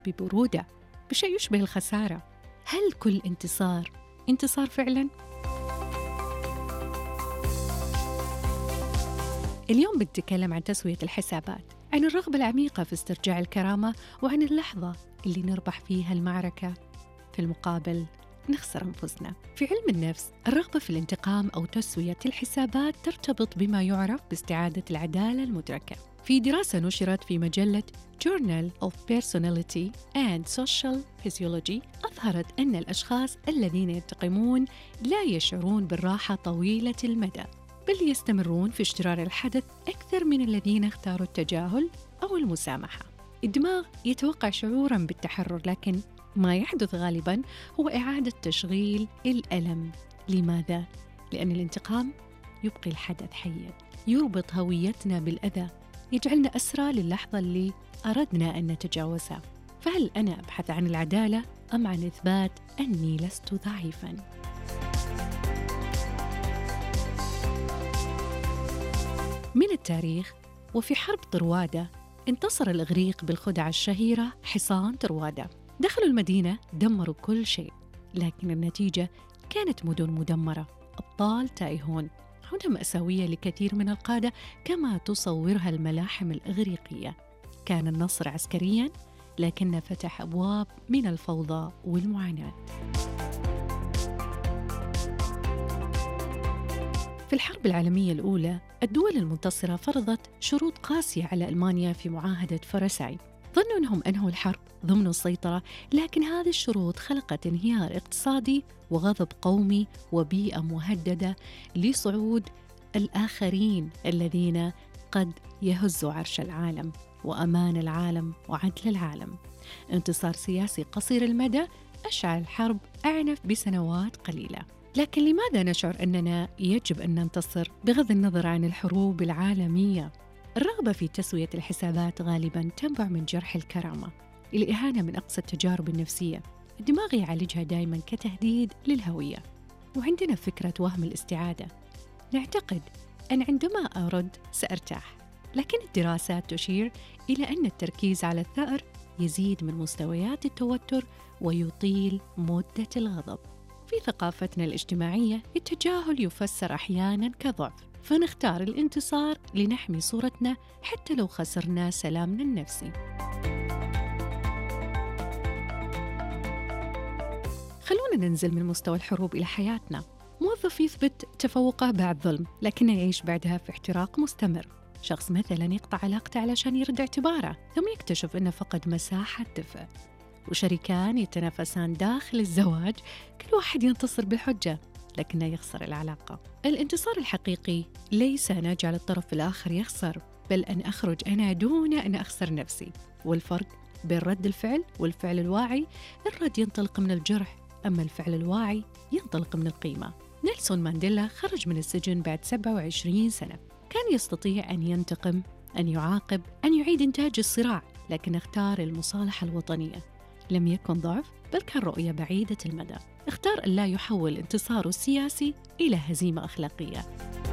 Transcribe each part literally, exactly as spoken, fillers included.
ببرودة، بشيء يشبه الخسارة. هل كل انتصار انتصار فعلاً؟ اليوم بنتكلم عن تسوية الحسابات، عن الرغبة العميقة في استرجاع الكرامة، وعن اللحظة اللي نربح فيها المعركة في المقابل نخسر أنفسنا. في علم النفس، الرغبة في الانتقام أو تسوية الحسابات ترتبط بما يعرف باستعادة العدالة المدركة. في دراسة نشرت في مجلة Journal of Personality and Social Physiology أظهرت أن الأشخاص الذين ينتقمون لا يشعرون بالراحة طويلة المدى، بل يستمرون في اشترار الحدث أكثر من الذين اختاروا التجاهل أو المسامحة. الدماغ يتوقع شعوراً بالتحرر، لكن ما يحدث غالباً هو إعادة تشغيل الألم. لماذا؟ لأن الانتقام يبقي الحدث حياً، يربط هويتنا بالأذى، يجعلنا أسرى للحظة اللي أردنا أن نتجاوزها. فهل أنا أبحث عن العدالة أم عن إثبات أني لست ضعيفاً؟ من التاريخ، وفي حرب طروادة انتصر الإغريق بالخدعة الشهيرة حصان طروادة. دخلوا المدينة، دمروا كل شيء، لكن النتيجة كانت مدن مدمرة، أبطال تائهون، عودة مأساوية لكثير من القادة كما تصورها الملاحم الإغريقية. كان النصر عسكرياً، لكن فتح أبواب من الفوضى والمعاناة. في الحرب العالمية الأولى، الدول المنتصرة فرضت شروط قاسية على ألمانيا في معاهدة فرساي. ظنوا أنهم أنهوا الحرب ضمن السيطرة، لكن هذه الشروط خلقت انهيار اقتصادي وغضب قومي وبيئة مهددة لصعود الآخرين الذين قد يهزوا عرش العالم وأمان العالم وعدل العالم. انتصار سياسي قصير المدى أشعل الحرب أعنف بسنوات قليلة. لكن لماذا نشعر أننا يجب أن ننتصر بغض النظر عن الحروب العالمية؟ الرغبة في تسوية الحسابات غالباً تنبع من جرح الكرامة، الإهانة من أقصى التجارب النفسية. الدماغ يعالجها دائماً كتهديد للهوية. وعندنا فكرة وهم الاستعادة، نعتقد أن عندما أرد سأرتاح، لكن الدراسات تشير إلى أن التركيز على الثأر يزيد من مستويات التوتر ويطيل مدة الغضب. في ثقافتنا الاجتماعية، التجاهل يفسر أحياناً كضعف، فنختار الانتصار لنحمي صورتنا حتى لو خسرنا سلامنا النفسي. خلونا ننزل من مستوى الحروب إلى حياتنا. موظف يثبت تفوقه بعد ظلم، لكن يعيش بعدها في احتراق مستمر. شخص مثلاً يقطع علاقته علشان يرد اعتباره، ثم يكتشف أنه فقد مساحة دفء. وشريكان يتنافسان داخل الزواج، كل واحد ينتصر بالحجة لكنه يخسر العلاقة. الانتصار الحقيقي ليس أن أجعل الطرف الآخر يخسر، بل أن أخرج أنا دون أن أخسر نفسي. والفرق بين رد الفعل والفعل الواعي، الرد ينطلق من الجرح، أما الفعل الواعي ينطلق من القيمة. نيلسون مانديلا خرج من السجن بعد سبعة وعشرين سنة. كان يستطيع أن ينتقم، أن يعاقب، أن يعيد إنتاج الصراع، لكن اختار المصالحة الوطنية. لم يكن ضعف، بل كان رؤية بعيدة المدى. اختار أن لا يحول انتصاره السياسي إلى هزيمة أخلاقية.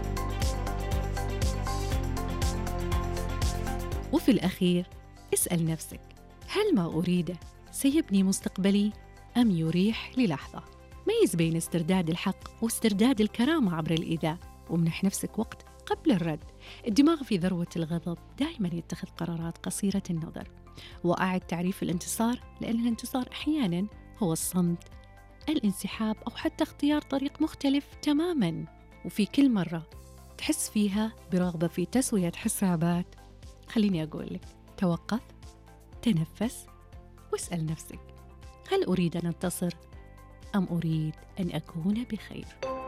وفي الأخير، اسأل نفسك: هل ما أريده سيبني مستقبلي أم يريح للحظة؟ ميز بين استرداد الحق واسترداد الكرامة عبر الإيذاء، ومنح نفسك وقت قبل الرد. الدماغ في ذروة الغضب دائما يتخذ قرارات قصيرة النظر. وأعد تعريف الانتصار، لأن الانتصار أحيانا هو الصمت، الانسحاب، أو حتى اختيار طريق مختلف تماماً. وفي كل مرة تحس فيها برغبة في تسوية حسابات، خليني أقول لك: توقف، تنفس، واسأل نفسك: هل أريد أن أنتصر أم أريد أن أكون بخير؟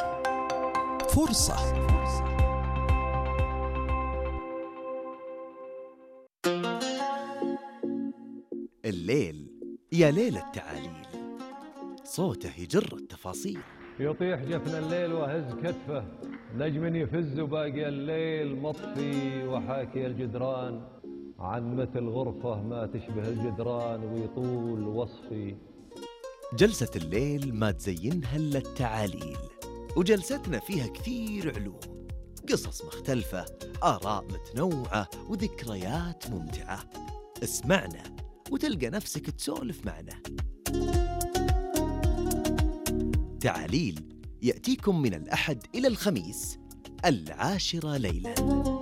فرصة. الليل يا ليل التعاليل، صوته يجر التفاصيل. يطيح جفن الليل وهز كتفه، نجم يفز وباقي الليل مطفي، وحاكي الجدران عن مثل غرفة ما تشبه الجدران، ويطول وصفي. جلسة الليل ما تزينها إلا التعاليل، وجلستنا فيها كثير علوم، قصص مختلفة، آراء متنوعة، وذكريات ممتعة. اسمعنا وتلقى نفسك تسولف معنا. تعاليل يأتيكم من الأحد إلى الخميس العاشرة ليلاً.